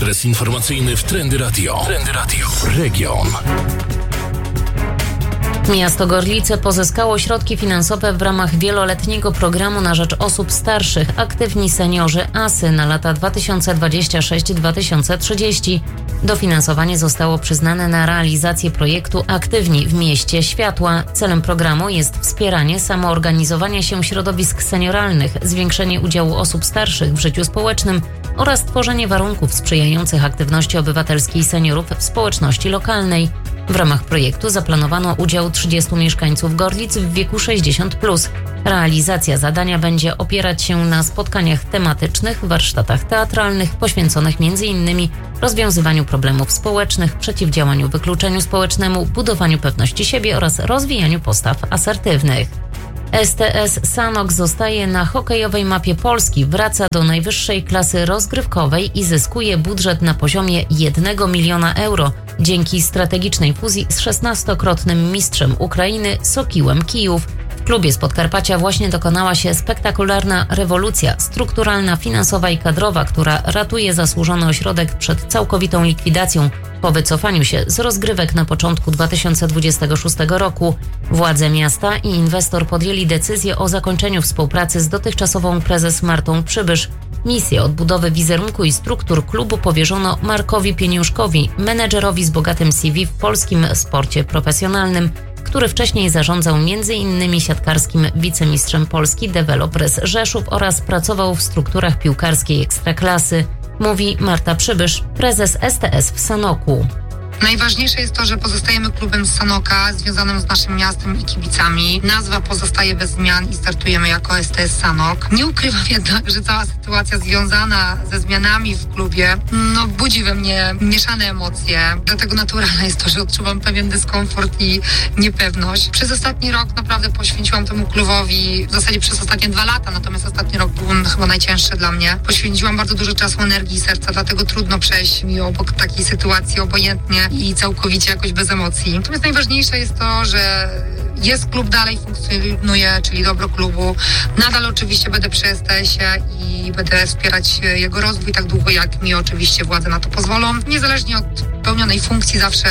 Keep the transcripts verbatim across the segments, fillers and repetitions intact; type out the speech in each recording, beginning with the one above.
Ekspres informacyjny w Trendy Radio. Trendy Radio. Region. Miasto Gorlice pozyskało środki finansowe w ramach wieloletniego programu na rzecz osób starszych Aktywni Seniorzy ASY na lata dwa tysiące dwudziesty szósty do dwa tysiące trzydziestego. Dofinansowanie zostało przyznane na realizację projektu Aktywni w Mieście Światła. Celem programu jest wspieranie samoorganizowania się środowisk senioralnych, zwiększenie udziału osób starszych w życiu społecznym oraz tworzenie warunków sprzyjających aktywności obywatelskiej seniorów w społeczności lokalnej. W ramach projektu zaplanowano udział trzydziestu mieszkańców Gorlic w wieku sześćdziesiąt plus. Realizacja zadania będzie opierać się na spotkaniach tematycznych, warsztatach teatralnych poświęconych między innymi rozwiązywaniu problemów społecznych, przeciwdziałaniu wykluczeniu społecznemu, budowaniu pewności siebie oraz rozwijaniu postaw asertywnych. S T S Sanok zostaje na hokejowej mapie Polski, wraca do najwyższej klasy rozgrywkowej i zyskuje budżet na poziomie jednego miliona euro dzięki strategicznej fuzji z szesnastokrotnym mistrzem Ukrainy Sokiłem Kijów. W klubie z Podkarpacia właśnie dokonała się spektakularna rewolucja strukturalna, finansowa i kadrowa, która ratuje zasłużony ośrodek przed całkowitą likwidacją po wycofaniu się z rozgrywek na początku dwa tysiące dwudziestego szóstego roku. Władze miasta i inwestor podjęli decyzję o zakończeniu współpracy z dotychczasową prezes Martą Przybysz. Misję odbudowy wizerunku i struktur klubu powierzono Markowi Pieniuszkowi, menedżerowi z bogatym C V w polskim sporcie profesjonalnym, który wcześniej zarządzał między innymi siatkarskim wicemistrzem Polski Developers Rzeszów oraz pracował w strukturach piłkarskiej Ekstraklasy, mówi Marta Przybysz, prezes S T S w Sanoku. Najważniejsze jest to, że pozostajemy klubem z Sanoka, związanym z naszym miastem i kibicami. Nazwa pozostaje bez zmian i startujemy jako S T S Sanok. Nie ukrywam jednak, że cała sytuacja związana ze zmianami w klubie no, budzi we mnie mieszane emocje. Dlatego naturalne jest to, że odczuwam pewien dyskomfort i niepewność. Przez ostatni rok naprawdę poświęciłam temu klubowi, w zasadzie przez ostatnie dwa lata, natomiast ostatni rok był chyba najcięższy dla mnie. Poświęciłam bardzo dużo czasu, energii i serca, dlatego trudno przejść mi obok takiej sytuacji obojętnie i całkowicie jakoś bez emocji. Natomiast najważniejsze jest to, że jest klub, dalej funkcjonuje, czyli dobro klubu. Nadal oczywiście będę przy S T S-ie i będę wspierać jego rozwój tak długo, jak mi oczywiście władze na to pozwolą. Niezależnie od pełnionej funkcji zawsze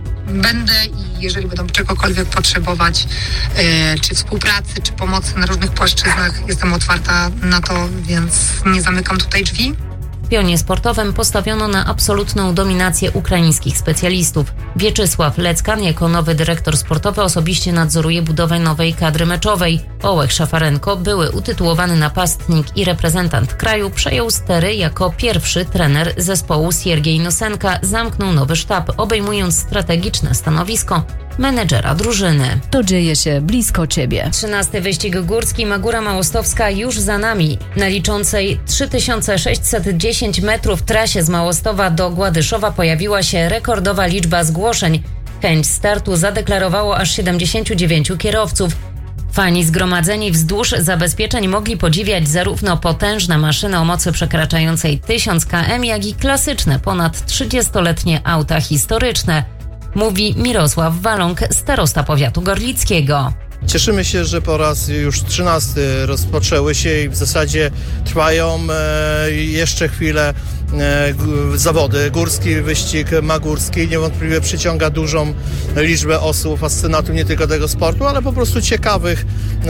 będę i jeżeli będą czegokolwiek potrzebować, yy, czy współpracy, czy pomocy na różnych płaszczyznach, jestem otwarta na to, więc nie zamykam tutaj drzwi. W pionie sportowym postawiono na absolutną dominację ukraińskich specjalistów. Wieczysław Leckan jako nowy dyrektor sportowy osobiście nadzoruje budowę nowej kadry meczowej. Ołech Szafarenko, były utytułowany napastnik i reprezentant kraju, przejął stery jako pierwszy trener zespołu. Siergiej Nosenka zamknął nowy sztab, obejmując strategiczne stanowisko menedżera drużyny. To dzieje się blisko Ciebie. trzynasty wyścig górski Magóra Małostowska już za nami. Na liczącej trzy tysiące sześćset dziesięć metrów trasie z Małostowa do Gładyszowa pojawiła się rekordowa liczba zgłoszeń. Chęć startu zadeklarowało aż siedemdziesięciu dziewięciu kierowców. Fani zgromadzeni wzdłuż zabezpieczeń mogli podziwiać zarówno potężne maszyny o mocy przekraczającej tysiąc kilometrów, jak i klasyczne, ponad trzydziestoletnie auta historyczne, mówi Mirosław Waląg, starosta powiatu gorlickiego. Cieszymy się, że po raz już trzynasty rozpoczęły się i w zasadzie trwają e, jeszcze chwilę e, zawody. Górski wyścig magórski niewątpliwie przyciąga dużą liczbę osób, fascynatów nie tylko tego sportu, ale po prostu ciekawych,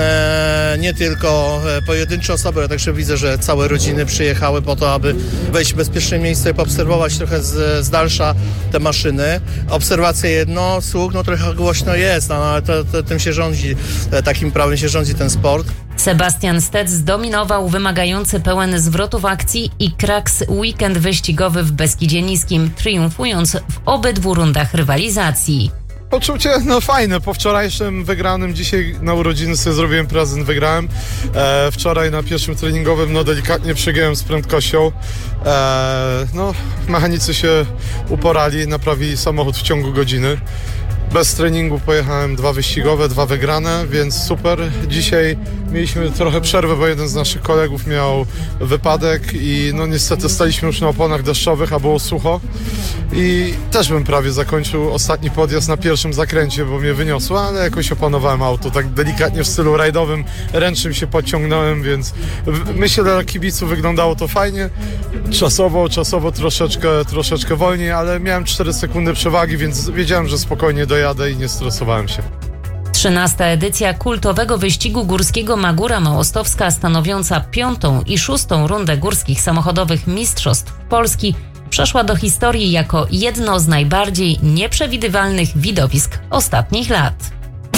e, nie tylko pojedyncze osoby, ale także widzę, że całe rodziny przyjechały po to, aby wejść w bezpieczne miejsce i poobserwować trochę z, z dalsza te maszyny. Obserwacja jedno, słuch, no trochę głośno jest, no, ale to, to, tym się rządzi. Takim prawem się rządzi ten sport. Sebastian Stec zdominował wymagający pełen zwrotów akcji i kraks weekend wyścigowy w Beskidzie Niskim, triumfując w obydwu rundach rywalizacji. Poczucie no fajne, po wczorajszym wygranym, dzisiaj na urodziny sobie zrobiłem prezent, wygrałem. E, wczoraj na pierwszym treningowym no delikatnie przegiąłem z prędkością. E, no mechanicy się uporali, naprawili samochód w ciągu godziny. Bez treningu pojechałem dwa wyścigowe, dwa wygrane, więc super. Dzisiaj mieliśmy trochę przerwę, bo jeden z naszych kolegów miał wypadek i no niestety staliśmy już na oponach deszczowych, a było sucho. I też bym prawie zakończył ostatni podjazd na pierwszym zakręcie, bo mnie wyniosło, ale jakoś opanowałem auto. Tak delikatnie w stylu rajdowym, ręcznym się podciągnąłem, więc myślę, że dla kibiców wyglądało to fajnie. Czasowo, czasowo troszeczkę, troszeczkę wolniej, ale miałem cztery sekundy przewagi, więc wiedziałem, że spokojnie dojadę i nie stresowałem się. Trzynasta edycja kultowego wyścigu górskiego Magura Małostowska, stanowiąca piątą i szóstą rundę górskich samochodowych mistrzostw Polski, przeszła do historii jako jedno z najbardziej nieprzewidywalnych widowisk ostatnich lat.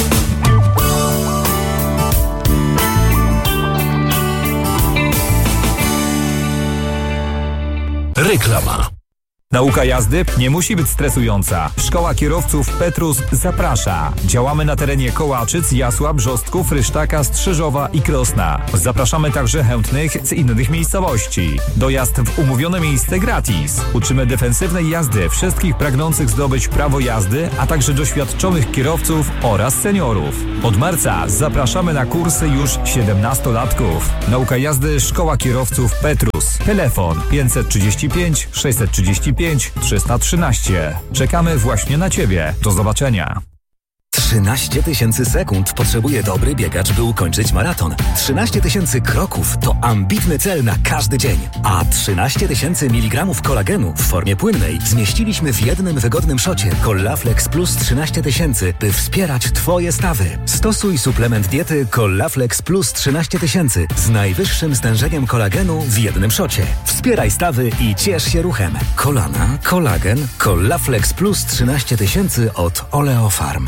Reklama. Nauka jazdy nie musi być stresująca. Szkoła Kierowców Petrus zaprasza. Działamy na terenie Kołaczyc, Jasła, Brzostków, Rysztaka, Strzyżowa i Krosna. Zapraszamy także chętnych z innych miejscowości. Dojazd w umówione miejsce gratis. Uczymy defensywnej jazdy wszystkich pragnących zdobyć prawo jazdy, a także doświadczonych kierowców oraz seniorów. Od marca zapraszamy na kursy już siedemnastolatków. Nauka jazdy Szkoła Kierowców Petrus. Telefon pięćset trzydzieści pięć sześćset trzydzieści pięć trzysta trzynaście. Czekamy właśnie na Ciebie. Do zobaczenia. trzynaście tysięcy sekund potrzebuje dobry biegacz, by ukończyć maraton. trzynaście tysięcy kroków to ambitny cel na każdy dzień. A trzynaście tysięcy miligramów kolagenu w formie płynnej zmieściliśmy w jednym wygodnym szocie Collaflex Plus trzynaście tysięcy, by wspierać Twoje stawy. Stosuj suplement diety Collaflex Plus trzynaście tysięcy z najwyższym stężeniem kolagenu w jednym szocie. Wspieraj stawy i ciesz się ruchem. Kolana, kolagen, Collaflex Plus trzynaście tysięcy od Oleofarm.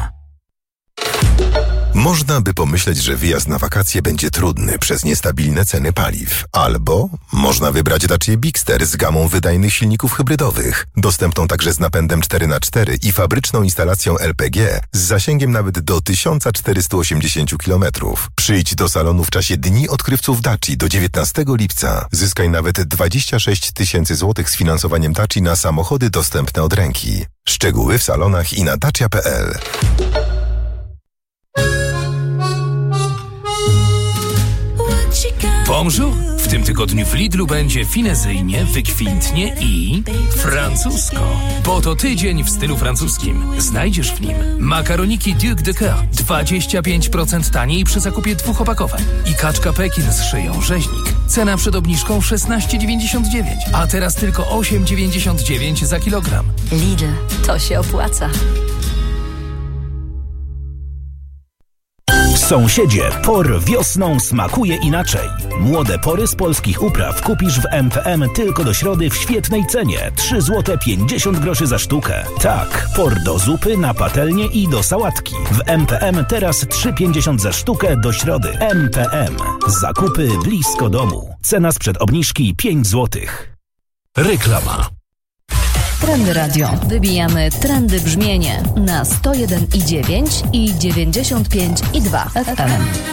Można by pomyśleć, że wyjazd na wakacje będzie trudny przez niestabilne ceny paliw. Albo można wybrać Dacia Bigster z gamą wydajnych silników hybrydowych, dostępną także z napędem cztery na cztery i fabryczną instalacją L P G z zasięgiem nawet do tysiąc czterysta osiemdziesiąt kilometrów. Przyjdź do salonu w czasie Dni Odkrywców Daci do dziewiętnastego lipca. Zyskaj nawet dwadzieścia sześć tysięcy złotych z finansowaniem Daci na samochody dostępne od ręki. Szczegóły w salonach i na dacia kropka p l. Bonjour! W tym tygodniu w Lidlu będzie finezyjnie, wykwintnie i francusko. Bo to tydzień w stylu francuskim. Znajdziesz w nim makaroniki Duc de Coeur dwadzieścia pięć procent taniej przy zakupie dwóch opakowań i kaczka Pekin z szyją rzeźnik. Cena przed obniżką szesnaście dziewięćdziesiąt dziewięć, a teraz tylko osiem dziewięćdziesiąt dziewięć za kilogram. Lidl, to się opłaca. Sąsiedzie, por wiosną smakuje inaczej. Młode pory z polskich upraw kupisz w M P M tylko do środy w świetnej cenie. trzy złote pięćdziesiąt groszy za sztukę. Tak, por do zupy, na patelnię i do sałatki. W M P M teraz trzy pięćdziesiąt za sztukę do środy. M P M. Zakupy blisko domu. Cena sprzed obniżki pięć złotych. Reklama. Trendy Radio. Wybijamy trendy brzmienie na sto jeden i dziewięć i dziewięćdziesiąt pięć i dwa F M.